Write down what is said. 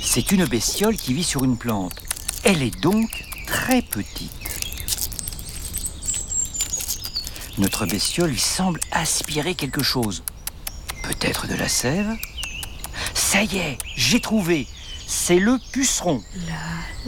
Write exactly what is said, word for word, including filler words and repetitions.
C'est une bestiole qui vit sur une plante. Elle est donc très petite. Notre bestiole lui semble aspirer quelque chose. Peut-être de la sève? Ça y est, j'ai trouvé. C'est le puceron. La